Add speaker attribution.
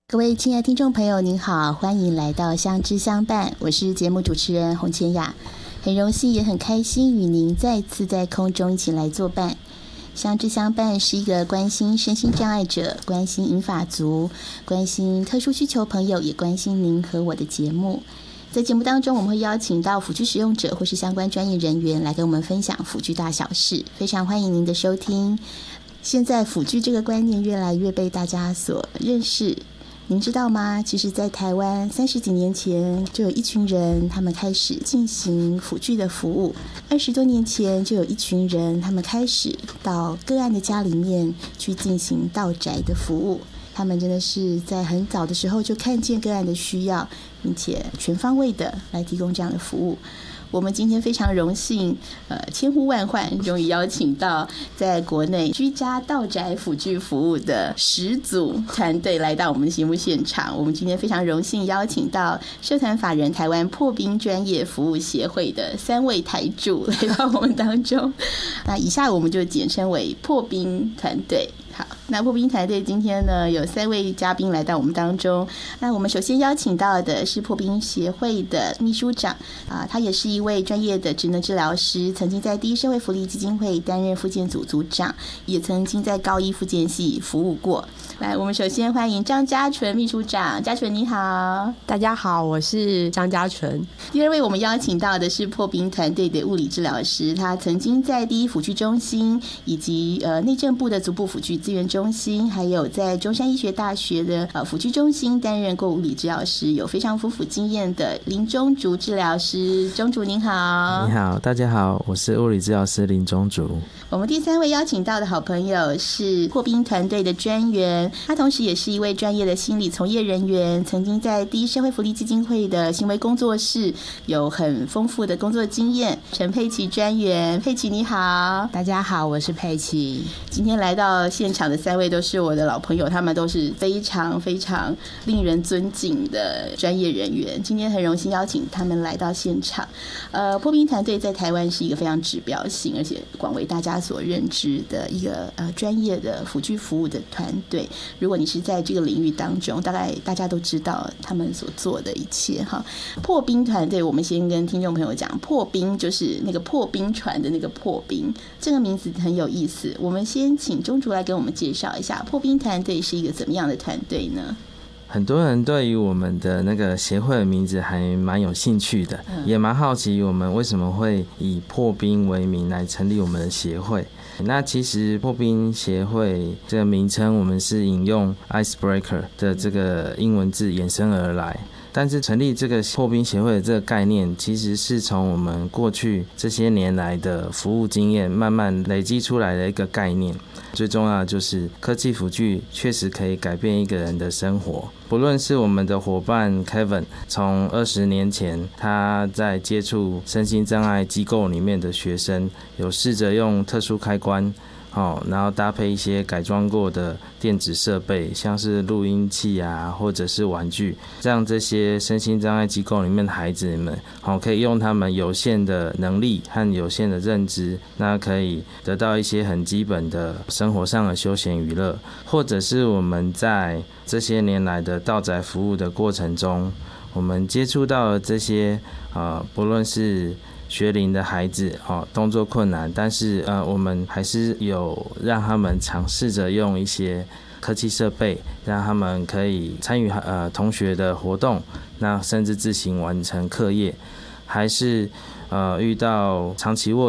Speaker 1: 各位亲爱的听众朋友您好，欢迎来到相知相伴，我是节目主持人洪千雅，很荣幸也很开心与您再次在空中一起来作伴。相知相伴是一个关心身心障碍者、关心银发族、关心特殊需求朋友，也关心您和我的节目。在节目当中，我们会邀请到辅具使用者或是相关专业人员来跟我们分享辅具大小事，非常欢迎您的收听。现在辅具这个观念越来越被大家所认识，您知道吗？其实在台湾30几年前就有一群人，他们开始进行辅具的服务，20多年前就有一群人，他们开始到个案的家里面去进行到宅的服务。他们真的是在很早的时候就看见个案的需要，并且全方位的来提供这样的服务。我们今天非常荣幸，千呼万唤，终于邀请到在国内居家到宅辅具服务的始祖团队来到我们的节目现场。我们今天非常荣幸邀请到社团法人台湾破冰专业服务协会的3位台柱来到我们当中。那以下我们就简称为破冰团队。好，那破冰团队今天呢有3位嘉宾来到我们当中。那我们首先邀请到的是破冰协会的秘书长他也是一位专业的职能治疗师，曾经在第一社会福利基金会担任复健组组长，也曾经在高一复健系服务过。来，我们首先欢迎张嘉纯秘书长。嘉纯你好。
Speaker 2: 大家好，我是张嘉纯。
Speaker 1: 第2位我们邀请到的是破冰团队的物理治疗师，他曾经在第一辅具中心以及内政部的足部辅具资源中心，还有在中山医学大学的辅具中心担任过物理治疗师，有非常丰富经验的林中竹治疗师。中竹您好。
Speaker 3: 你好，大家好，我是物理治疗师林中竹。
Speaker 1: 我们第3位邀请到的好朋友是破冰团队的专员，他同时也是一位专业的心理从业人员，曾经在第一社会福利基金会的行为工作室有很丰富的工作经验。陈佩琪专员。佩琪你好。
Speaker 2: 大家好，我是佩琪。
Speaker 1: 今天来到现场的3位都是我的老朋友，他们都是非常非常令人尊敬的专业人员，今天很荣幸邀请他们来到现场。破冰团队在台湾是一个非常指标性而且广为大家所认知的一个专业的辅具服务的团队。如果你是在这个领域当中，大概大家都知道他们所做的一切哈。破冰团队，我们先跟听众朋友讲，破冰就是那个破冰船的那个破冰，这个名字很有意思。我们先请中竹来给我们介绍一下破冰团队是一个怎么样的团队呢？
Speaker 3: 很多人对于我们的那个协会的名字还蛮有兴趣的，也蛮好奇我们为什么会以破冰为名来成立我们的协会。那其实破冰协会这个名称，我们是引用 icebreaker 的这个英文字衍生而来。但是成立这个破冰协会的这个概念，其实是从我们过去这些年来的服务经验慢慢累积出来的一个概念。最重要的就是科技辅具确实可以改变一个人的生活。不论是我们的伙伴 Kevin， 从20年前他在接触身心障碍机构里面的学生，有试着用特殊开关然后搭配一些改装过的电子设备，像是录音器啊，或者是玩具，让这些身心障碍机构里面的孩子们可以用他们有限的能力和有限的认知，那可以得到一些很基本的生活上的休闲娱乐。或者是我们在这些年来的到宅服务的过程中，我们接触到了这些不论是学龄的孩子动作困难，但是我们还是有让他们尝试着用一些科技设备，让他们可以参与同学的活动，那甚至自行完成课业。还是遇到长期卧